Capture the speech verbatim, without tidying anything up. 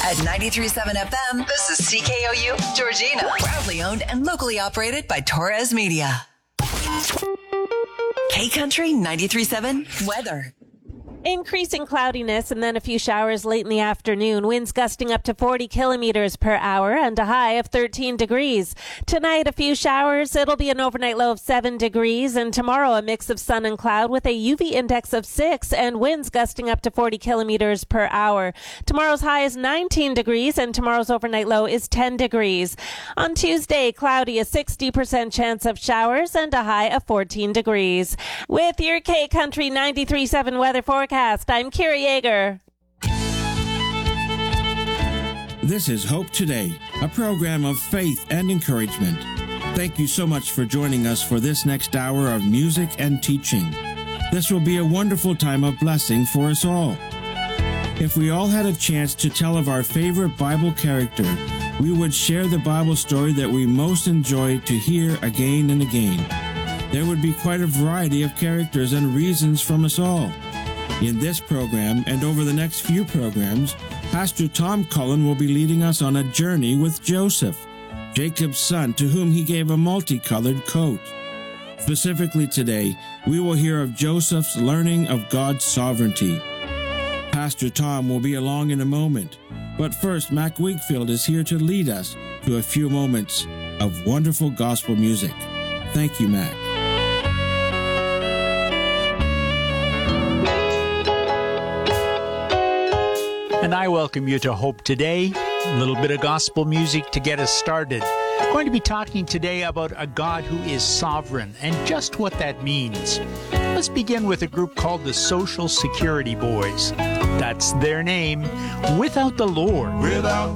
At ninety-three point seven F M, this is C K O U Georgina. Proudly owned and locally operated by Torres Media. K-Country ninety-three point seven weather. Increasing cloudiness and then a few showers late in the afternoon. Winds gusting up to forty kilometers per hour and a high of thirteen degrees. Tonight, a few showers. It'll be an overnight low of seven degrees. And tomorrow, a mix of sun and cloud with a U V index of six and winds gusting up to forty kilometers per hour. Tomorrow's high is nineteen degrees and tomorrow's overnight low is ten degrees. On Tuesday, cloudy, a sixty percent chance of showers and a high of fourteen degrees. With your K-Country ninety-three point seven weather forecast, I'm Kira Yeager. This is Hope Today, a program of faith and encouragement. Thank you so much for joining us for this next hour of music and teaching. This will be a wonderful time of blessing for us all. If we all had a chance to tell of our favorite Bible character, we would share the Bible story that we most enjoy to hear again and again. There would be quite a variety of characters and reasons from us all. In this program and over the next few programs, Pastor Tom Cullen will be leading us on a journey with Joseph, Jacob's son, to whom he gave a multicolored coat. Specifically today, we will hear of Joseph's learning of God's sovereignty. Pastor Tom will be along in a moment, but first, Mac Wakefield is here to lead us to a few moments of wonderful gospel music. Thank you, Mac. And I welcome you to Hope Today, a little bit of gospel music to get us started. I'm going to be talking today about a God who is sovereign and just what that means. Let's begin with a group called the Social Security Boys. That's their name, Without the Lord. Without